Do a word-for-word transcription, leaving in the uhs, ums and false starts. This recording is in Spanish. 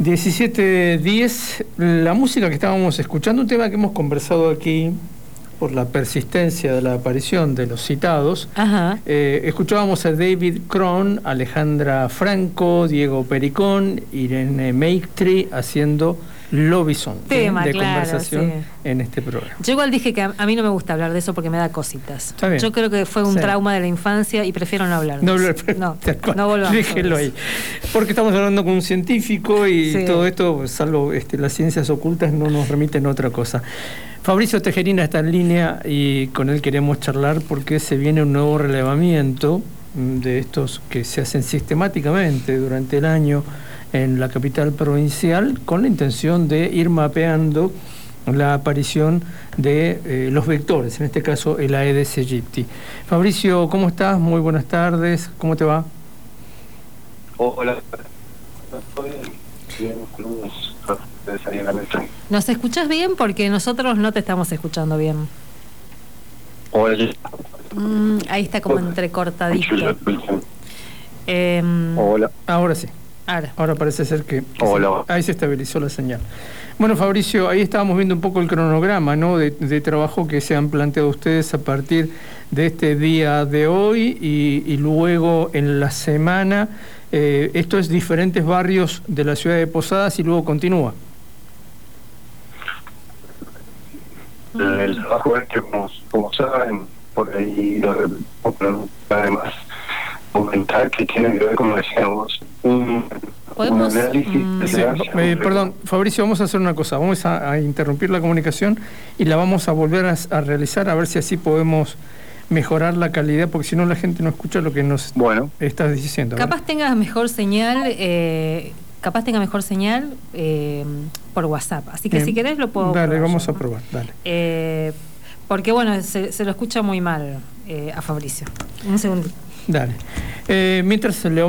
diecisiete diez, la música que estábamos escuchando, un tema que hemos conversado aquí por la persistencia de la aparición de los citados. Ajá. Eh, escuchábamos a David Krohn, Alejandra Franco, Diego Pericón, Irene Maitri haciendo Lobison, Tema, de claro, conversación sí. en este programa. Yo igual dije que a, a mí no me gusta hablar de eso porque me da cositas. Está bien. Yo creo que fue un Sí. trauma de la infancia y prefiero no hablar de No, eso. no, No, no volvamos. Déjelo ahí. Porque estamos hablando con un científico y Sí. todo esto, salvo este, las ciencias ocultas, no nos remiten a otra cosa. Fabricio Tejerina está en línea y con él queremos charlar porque se viene un nuevo relevamiento de estos que se hacen sistemáticamente durante el año en la capital provincial con la intención de ir mapeando la aparición de eh, los vectores, en este caso el Aedes aegypti. Fabricio, ¿cómo estás? Muy buenas tardes, ¿cómo te va? Hola. ¿Nos escuchás bien? Porque nosotros no te estamos escuchando bien. Hola. Mm, ahí está como entrecortadito. Eh, Hola. Ahora sí. Ahora. Ahora parece ser que, que Hola. se, ahí se estabilizó la señal. Bueno, Fabricio, ahí estábamos viendo un poco el cronograma, ¿no? de, de trabajo que se han planteado ustedes a partir de este día de hoy y, y luego en la semana. Eh, esto es diferentes barrios de la ciudad de Posadas y luego continúa. El, el trabajo es que, como, como saben, por ahí lo repetimos, además comentar que tiene que ver, como decíamos, un, ¿Podemos, un análisis mm, de Sí, la- eh, perdón, Fabricio, vamos a hacer una cosa, vamos a, a interrumpir la comunicación y la vamos a volver a, a realizar a ver si así podemos mejorar la calidad, porque si no la gente no escucha lo que nos Bueno, estás diciendo. ¿verdad? Capaz tengas mejor señal, eh, capaz tenga mejor señal eh, por WhatsApp. Así que Bien. si querés lo puedo Dale, probar vamos yo, a ¿no? probar, dale. Eh, porque bueno, se, se lo escucha muy mal eh, a Fabricio. Un segundo. Dale. Eh, mientras le